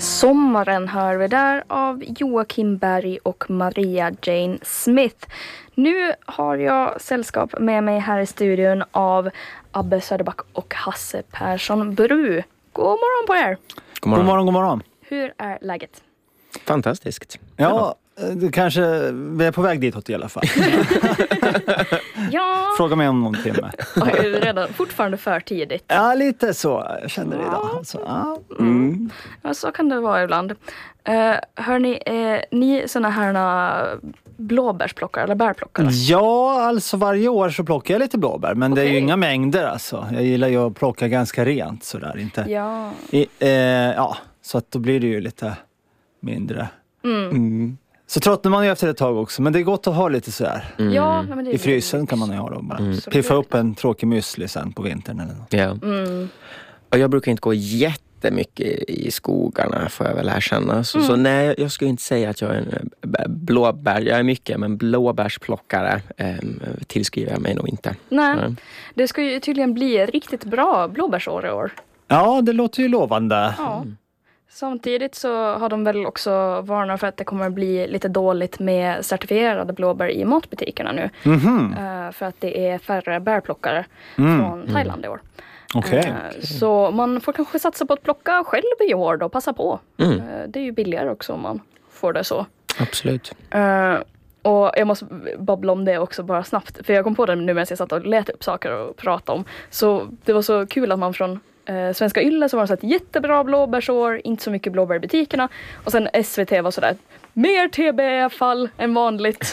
Sommaren hör vi där av Joakim Berg och Maria Jane Smith. Nu har jag sällskap med mig här i studion av Abbe Söderback och Hasse Persson Bru. God morgon på er! God morgon. God morgon, god morgon. Hur är läget? Fantastiskt. Ja, det kanske, vi är på väg ditåt i alla fall. Ja. Fråga mig om någon timme. Oj, är det redan fortfarande för tidigt? Ja, lite så. Jag känner det idag. Alltså, ja. Ja, så kan det vara ibland. Hörni, ni såna här blåbärsplockare eller bärplockare? Ja, alltså varje år så plockar jag lite blåbär. Men det är ju inga mängder alltså. Jag gillar ju att plocka ganska rent sådär. Inte. Ja. Ja, så att då blir det ju lite mindre. Så tröttnar man ju efter ett tag också. Men det är gott att ha lite sådär. Ja, men det är i frysen kan man ju ha då bara. Piffa upp en tråkig müsli sen på vintern eller något. Ja. Och jag brukar inte gå jättemycket i skogarna, får jag väl erkänna. Så nej, jag skulle inte säga att jag är en blåbär. Jag är mycket, men blåbärsplockare tillskriver jag mig nog inte. Nej, det ska ju tydligen bli ett riktigt bra blåbärsår i år. Ja, det låter ju lovande. Ja. Samtidigt så har de väl också varnat för att det kommer att bli lite dåligt med certifierade blåbär i matbutikerna nu. För att det är färre bärplockare från Thailand i år. Okay. Så man får kanske satsa på att plocka själv i år då, passa på. Det är ju billigare också om man får det så. Absolut. Och jag måste babbla om det också bara snabbt. För jag kom på det nu medan jag satt och letade upp saker och pratade om. Så det var så kul att man från Svenska Ylle så var det så ett jättebra blåbärsår, inte så mycket blåbär i butikerna. Och sen SVT var sådär, mer TB-fall än vanligt.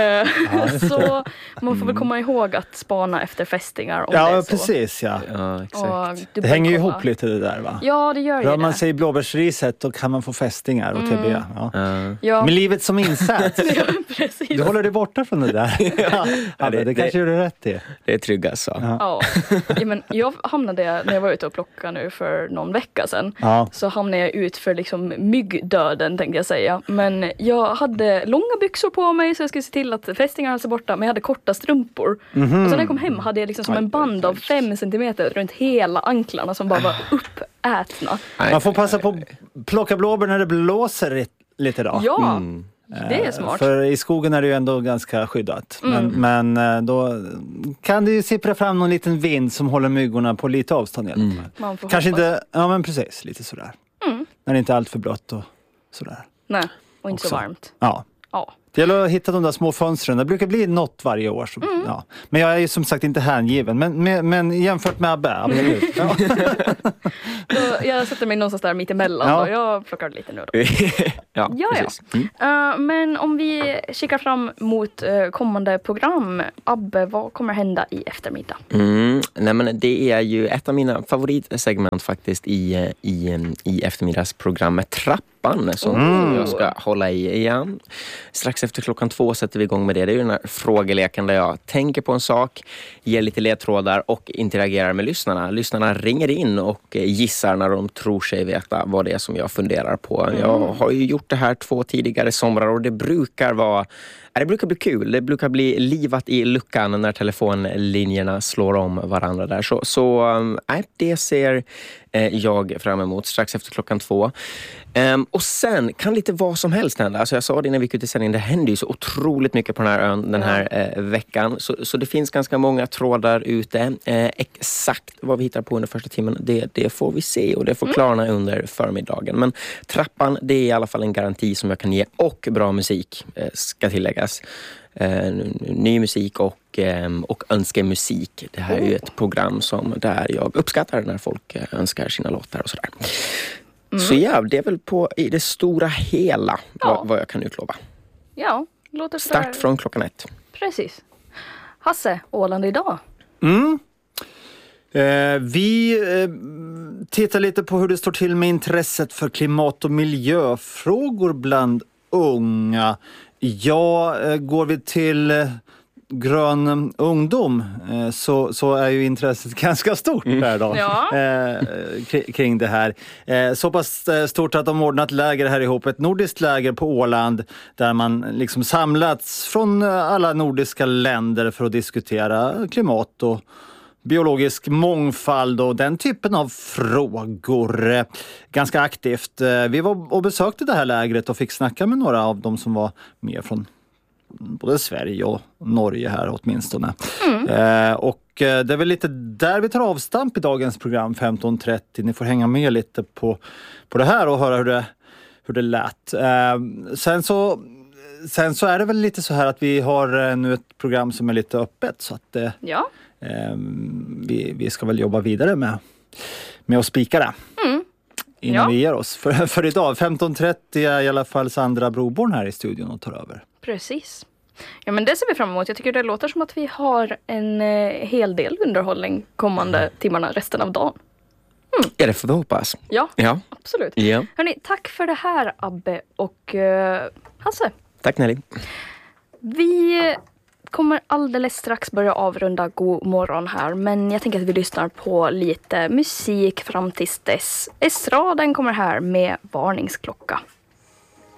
Så man får väl komma ihåg att spana efter fästingar om det är så. Precis, ja. Exakt. Det hänger ju ihop lite det där, va? Ja, det gör ju det. Rör man sig i blåbärsriset då kan man få fästingar och TB. Ja. Men livet som insats. Ja, precis. Du håller dig borta från det där. Det kanske gör du rätt i. Det är tryggt alltså. Ja, men jag hamnade när jag var ute och plockade nu för någon vecka sedan. Så hamnade jag ut för liksom myggdöden, tänkte jag säga. Men jag hade långa byxor på mig så jag skulle se till att fästingarna hölls borta. Men jag hade korta strumpor. Och sen när jag kom hem hade jag liksom som en band av 5 centimeter runt hela anklarna som bara var uppätna. Man får passa på att plocka blåbär när det blåser lite då. Ja, det är smart. För i skogen är det ju ändå ganska skyddat. Men då kan det ju sippra fram någon liten vind som håller myggorna på lite avstånd. Man får kanske hoppas. inte, ja men precis, lite sådär. När det inte är allt för blött och sådär. Nej, och inte också. så varmt. Ja. Det gäller att hitta de där små fönstren. Det brukar bli något varje år. Så, ja. Men jag är ju som sagt inte hängiven. Men jämfört med Abbe, absolut. Jag sätter mig någonstans där mitt emellan. Och jag plockar lite nu då. Precis. Men om vi kikar fram mot kommande program. Abbe, vad kommer hända i eftermiddag? Nej, men det är ju ett av mina favoritsegment faktiskt i eftermiddagsprogrammet Trappan som jag ska hålla i igen. Strax efter 2:00 sätter vi igång med det. Det är ju den här frågeleken där jag tänker på en sak, ger lite ledtrådar och interagerar med lyssnarna. Lyssnarna ringer in och gissar när de tror sig veta vad det är som jag funderar på. Jag har ju gjort det här 2 tidigare somrar och det brukar bli kul. Det brukar bli livat i luckan när telefonlinjerna slår om varandra där. Så det ser jag fram emot strax efter 2:00. Och sen kan lite vad som helst hända. Alltså jag sa det när vi gick ut i sändning, det händer ju så otroligt mycket på den här ön den här veckan. Så det finns ganska många trådar ute. Exakt vad vi hittar på under första timmen, det får vi se och det får klarna under förmiddagen. Men Trappan, det är i alla fall en garanti som jag kan ge, och bra musik ska tilläggas. Ny musik och önskemusik. Det här är ju ett program där jag uppskattar när folk önskar sina låtar och sådär. Så ja, det är väl i det stora hela vad jag kan utlova. Ja, låter sådär. Start från 1:00. Precis. Hasse, Åland idag. Vi tittar lite på hur det står till med intresset för klimat- och miljöfrågor bland unga. Går vi till grön ungdom så är ju intresset ganska stort där då, kring det här. Så pass stort att de ordnat läger här ihop, ett nordiskt läger på Åland där man liksom samlats från alla nordiska länder för att diskutera klimat och biologisk mångfald och den typen av frågor ganska aktivt. Vi var och besökte det här lägret och fick snacka med några av dem som var med från både Sverige och Norge här åtminstone. Och det är väl lite där vi tar avstamp i dagens program 15.30. Ni får hänga med lite på det här och höra hur det lät. Sen så är det väl lite så här att vi har nu ett program som är lite öppet så att vi ska väl jobba vidare med att spika det. Innan vi ger oss. För idag 15.30 är i alla fall Sandra Broborn här i studion och tar över. Precis. Ja, men det ser vi fram emot. Jag tycker det låter som att vi har en hel del underhållning kommande timmarna resten av dagen. Ja, det får vi hoppas. Ja, absolut. Ja. Hörrni, tack för det här Abbe och Hasse. Tack Nelly. Vi kommer alldeles strax börja avrunda God morgon här, men jag tänker att vi lyssnar på lite musik fram tills dess. Esraden kommer här med varningsklocka.